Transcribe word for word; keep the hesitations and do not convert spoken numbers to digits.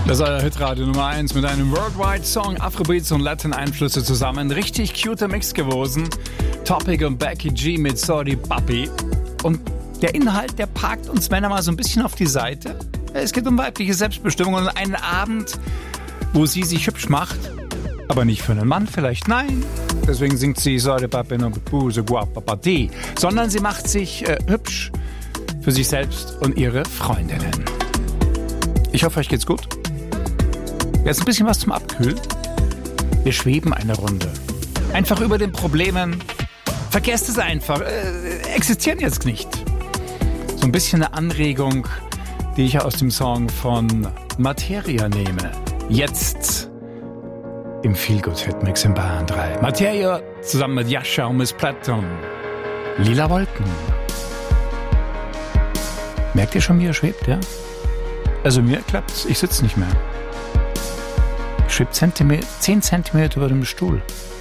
Das ist euer Hitradio Nummer eins mit einem Worldwide-Song, Afrobeats und Latin-Einflüsse zusammen. Richtig cuter Mix gewesen. Topic und Becky G mit Sorry Papi. Und der Inhalt, der parkt uns Männer mal so ein bisschen auf die Seite. Es geht um weibliche Selbstbestimmung und einen Abend, wo sie sich hübsch macht. Aber nicht für einen Mann vielleicht, nein. Deswegen singt sie Sorry Papi no puse guapa pati. Sondern sie macht sich äh, hübsch für sich selbst und ihre Freundinnen. Ich hoffe, euch geht's gut. Jetzt ein bisschen was zum Abkühlen. Wir schweben eine Runde. Einfach über den Problemen. Vergesst es einfach. Äh, existieren jetzt nicht. So ein bisschen eine Anregung, die ich aus dem Song von Materia nehme. Jetzt im Feel-Good-Hit-Mix in Bayern drei. Materia zusammen mit Jascha und Miss Platon. Lila Wolken. Merkt ihr schon, wie er schwebt, ja? Also mir klappt's. Ich sitze nicht mehr. Ich schwebe zehn Zentimeter über dem Stuhl.